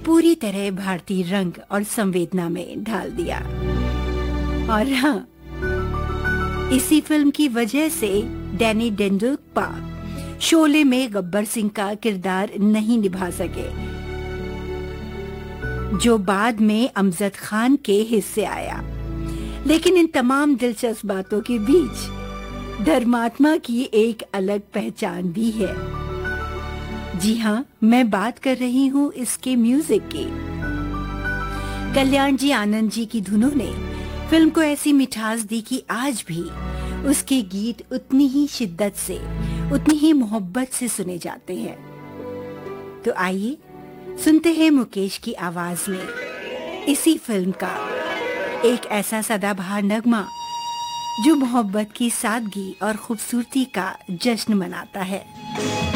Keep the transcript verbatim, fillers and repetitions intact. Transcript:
पूरी तरह भारतीय रंग और संवेदना में ढाल दिया। और हाँ, इसी फिल्म की वजह से डैनी डेंडुल्पा शोले में गब्बर सिंह का किरदार नहीं निभा सके, जो बाद में अमजद खान के हिस्से आया। लेकिन इन तमाम दिलचस्प बातों के बीच धर्मात्मा की एक अलग पहचान भी है। जी हाँ, मैं बात कर रही हूँ इसके म्यूजिक की। कल्याण जी आनंद जी की धुनों ने फिल्म को ऐसी मिठास दी कि आज भी उसके गीत उतनी ही शिद्दत से, उतनी ही मोहब्बत से सुने जाते हैं। तो आइए सुनते हैं मुकेश की आवाज में इसी फिल्म का एक ऐसा सदाबहार नगमा जो मोहब्बत की सादगी और खूबसूरती का जश्न मनाता है।